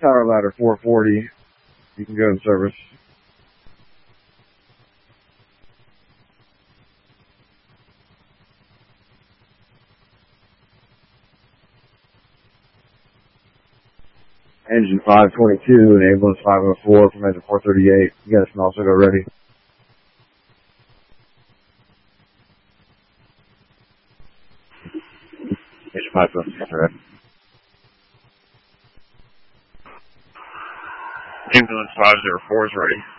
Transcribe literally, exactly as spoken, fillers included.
Tower Ladder four forty. You can go in service. Engine five twenty-two and ambulance five oh four from engine four thirty-eight. You guys can also go ready. Engine five twenty-two, ready. Ambulance five oh four is ready.